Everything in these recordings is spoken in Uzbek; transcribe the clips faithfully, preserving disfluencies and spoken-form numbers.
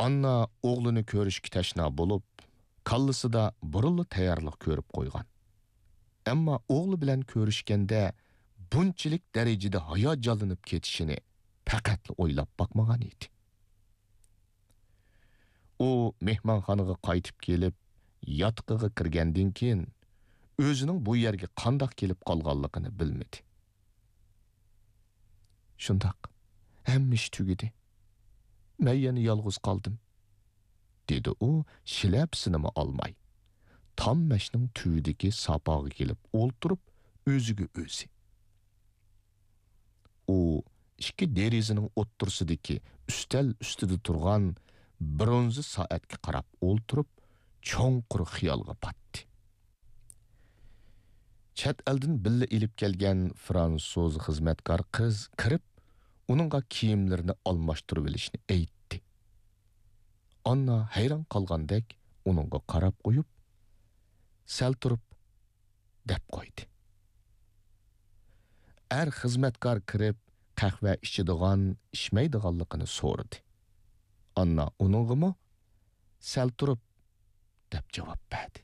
Anna oğlunu ko'rishga tashna bo'lib, kallasida burunli tayyorlik ko'rib qo'ygan. Ammo o'g'li bilan ko'rishganda bunchalik darajada hayajonlanib ketishini faqat o'ylab boqmagan edi. U mehmonxonaga qaytib kelib, yotqiga kirgandan keyin o'zining bu yerga qandoq kelib qolganligini bilmadi. Shundoq, hamma ish tugadi. Men yana yolg'iz qoldim, dedi u shilapsini olmay. Tam mashning tugidagi sapoga kelib o'ltirib, o'ziga o'zi. U ikki derazaning o'ttirsidagi ustal ustida turgan bronza soatga qarab o'ltirib, cho'nqur xiyolga patdi. Chet eldan billa ilib kelgan fransuz xizmatkor qiz kirib, uningga kiyimlarini almashtirib olishni aytdi. Anna hayron qolgandek uningga qarab qo'yib, sal turib deb qo'ydi. Er xizmatkor kirib, qahva ichadigan, ichmaydiganligini so'radi. Anna uningga sal turib deb javob berdi.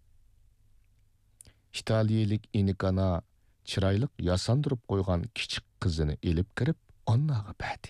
İtaliyalik inikana chiroylik yasandirib qo'ygan kichik qizini elib kirib, Annaga berdi.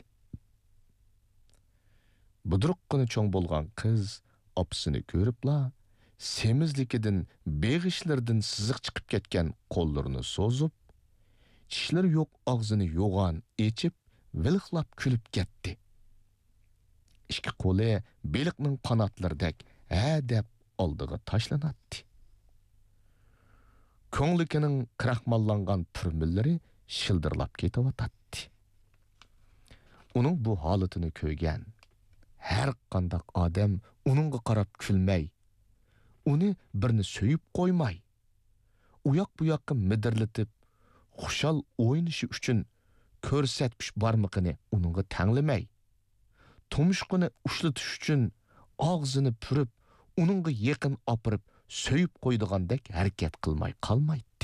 Budruqqina cho'ng bo'lgan qiz opsini ko'ribla, semizligidan beg'ishlardan siziq chiqib ketgan qo'llarini so'zib, tishlari yo'q og'zini yo'g'on echib, vilqlab kulib ketdi. Ikki qo'li beliqning qanotlaridek ha deb oldiga tashlanatdi. Ko'nglikining qiraqmallangan purmillari shildirlab ketavatdi. Uning bu holatini ko'rgan har qanday odam uningga qarab kulmay, uni birini so'yib qo'ymay, uyoq bu yoqqa midirlatib, xushal o'ynashi uchun ko'rsatkish barmoqini uningga tanglamay, tomushqini ushlatish uchun og'zini purib, uningga yaqin opirib, so'yib qo'ydigandek harakat qilmay qolmaydi.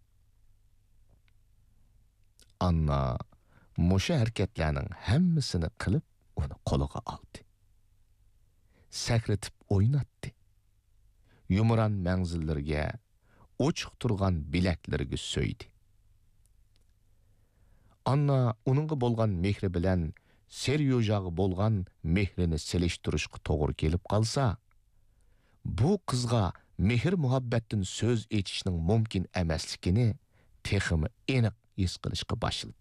Anna musha harakatlarning hammasini qilib, uni qo'liga oldi. Sakratib o'ynatdi. Yumran manzillarga, ochiq turgan bilaklariga so'ydi. Anna uningga bo'lgan mehri bilan Seryojaga bo'lgan mehrini selishtirishga to'g'ri kelib qolsa, bu qizga mehr muhabbatdan so'z etishning mumkin emasligini texmi aniq his qilishga boshladi.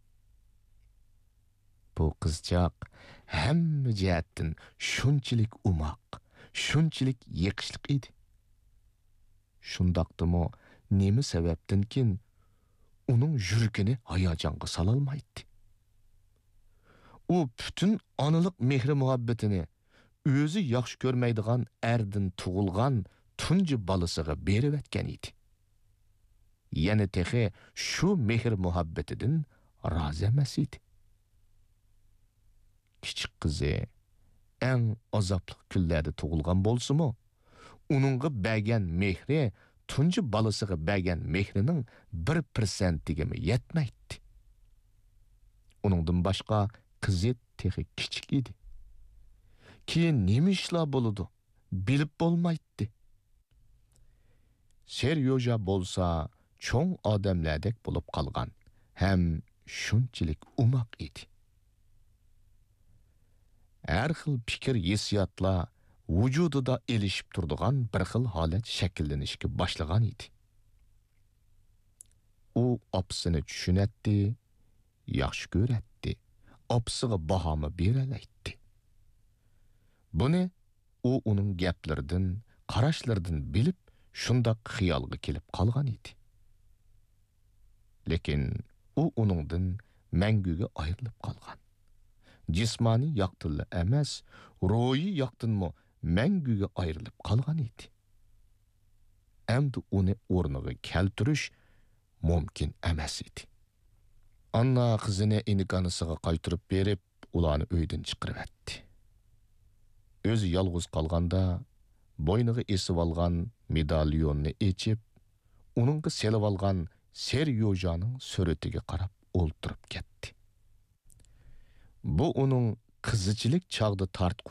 Bu qizchaq hamma jihatdan shunchalik umoq, shunchalik yiqishliq edi. Shundaqdimi, nima sababdan keyin uning yuragini hayajonga sololmaydi. U butun onalik mehri muhabbatini o'zi yaxshi ko'rmaydigan erdan tug'ilgan tunji balasiga berib etgan edi. Yana texi shu mehr muhabbatidan rozi emas edi. Kichik qizi eng azobli kunlarda tug'ilgan bo'lsa-mu, uningga bergan mehri tunji balasiga bergan mehrining bir persentiga yetmaydi. Uningdan boshqa qizi texi kichik edi. Keyin nima ishlar bo'ladi, bilib bo'lmaydi. Seryoja bo'lsa, cho'ng odamlardek bo'lib qolgan, ham shunchalik umoq edi. Har xil fikr, hissiyotlar vujudida elishib turadigan bir xil holat shakllanishga boshlagan edi. U opsini tushunatdi, yaxshi ko'ratdi, opsiga bahomi beralaydi. Buni u uning gaplaridan, qarashlaridan bilib, shundoq xiyolga kelib qolgan edi. Lekin u uningdan manguga ayrilib qolgan. Jismoniy yoqtinli emas, ruhiy yoqtinmi manguga ayrilib qolgan edi. Endi uni o'rniga keltirish mumkin emas edi. Anna qizini inikanisiga qaytirib berib, ularni uydan chiqarib etdi. O'zi yolg'iz qolganda bo'yniga esib olgan medalyonni echib, uningga selib olgan Seryojaning suratiga qarab o'ltirib ketdi. Bu uning qizichilik chog'da tart